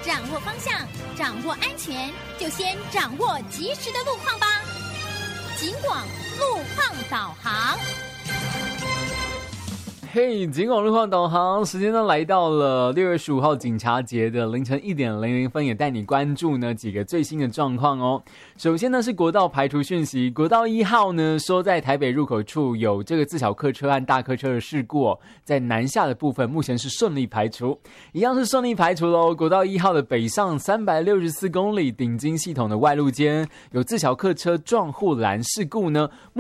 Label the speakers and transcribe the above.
Speaker 1: 掌握方向，掌握安全，就先掌握及时的路况吧。警广路况导航。
Speaker 2: 嘿，警广路况导航时间呢来到了6月15号警察节的凌晨1点00分，也带你关注呢几个最新的状况哦。首先呢是国道排除讯息，国道1号呢说在台北入口处有这个自小客车和大客车的事故哦，在南下的部分目前是顺利排除，一样是顺利排除咯。国道1号的北上364公里顶金系统的外路间有自小客车撞护栏事故呢。